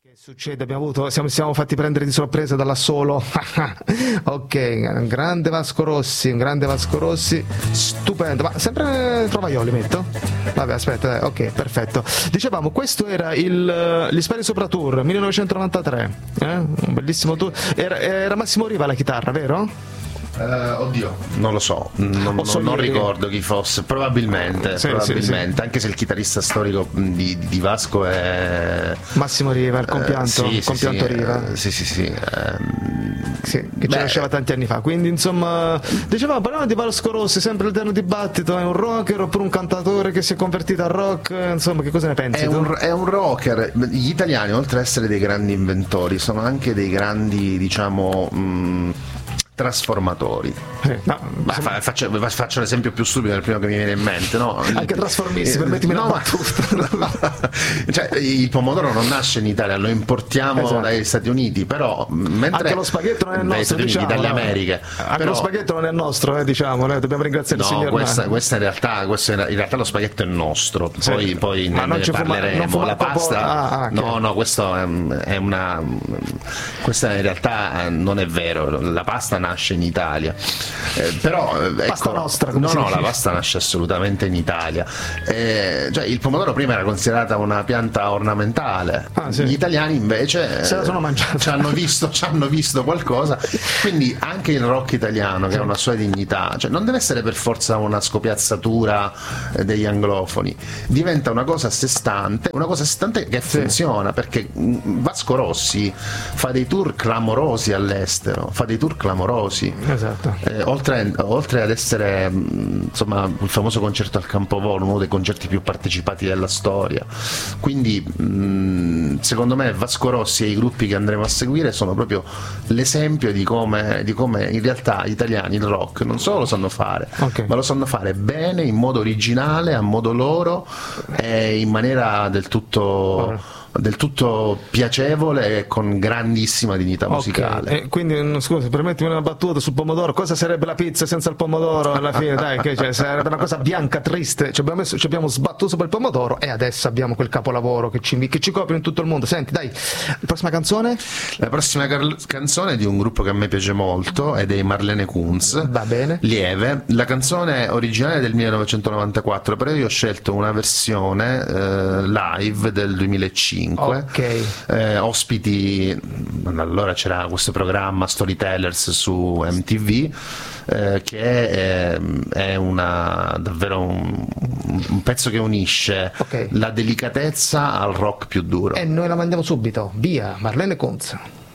Che succede? Siamo fatti prendere di sorpresa dall'assolo. Ok, un grande Vasco Rossi, stupendo. Ma sempre Trovaioli metto? Vabbè, aspetta, ok, perfetto. Dicevamo, questo era gli Spari Sopra Tour 1993, un bellissimo tour. Era Massimo Riva la chitarra, vero? Oddio, non lo so, non ricordo chi fosse, probabilmente, Sì, anche se il chitarrista storico di Vasco è Massimo Riva, il compianto Riva. Sì, che ci lasciava tanti anni fa. Quindi insomma, dicevamo, parliamo di Vasco Rossi, sempre l'eterno dibattito: è un rocker oppure un cantatore che si è convertito al rock? Insomma, che cosa ne pensi? È un rocker. Gli italiani, oltre ad essere dei grandi inventori, sono anche dei grandi, diciamo, trasformatori. Faccio l'esempio più stupido, il primo che mi viene in mente, no? Anche trasformisti, permettimi una battuta. Cioè, il pomodoro non nasce in Italia, lo importiamo dagli Stati Uniti, però mentre anche lo spaghetto non è nostro, diciamo, dalle Americhe. Anche lo spaghetto non è nostro, diciamo, dobbiamo ringraziare il signor questa in realtà lo spaghetto è nostro, poi ne parleremo. La pasta questa in realtà non è vero, la pasta nasce in Italia, però pasta nostra, la pasta nasce assolutamente in Italia. Cioè, il pomodoro prima era considerata una pianta ornamentale, gli italiani invece se la sono mangiata, ci hanno visto qualcosa, quindi anche il rock italiano, che ha una sua dignità, cioè non deve essere per forza una scopiazzatura degli anglofoni, diventa una cosa a sé stante, che funziona, perché Vasco Rossi fa dei tour clamorosi all'estero, esatto. Oltre ad essere, insomma, il famoso concerto al Campovolo, uno dei concerti più partecipati della storia. Quindi secondo me Vasco Rossi e i gruppi che andremo a seguire sono proprio l'esempio di come in realtà gli italiani il rock non solo lo sanno fare, ma lo sanno fare bene, in modo originale, a modo loro, e in maniera del tutto piacevole e con grandissima dignità musicale. Quindi, scusa, permettimi una battuta sul pomodoro: cosa sarebbe la pizza senza il pomodoro alla fine? Dai, sarebbe una cosa bianca, triste. Ci abbiamo sbattuto sopra il pomodoro e adesso abbiamo quel capolavoro che ci copre in tutto il mondo. Senti, dai, la prossima canzone? La prossima canzone è di un gruppo che a me piace molto, è dei Marlene Kunz. Va bene. Lieve. La canzone originale è del 1994, però io ho scelto una versione live del 2005. Ospiti, allora c'era questo programma Storytellers su MTV, che è davvero un pezzo che unisce la delicatezza al rock più duro. E noi la mandiamo subito, via Marlene Kunz.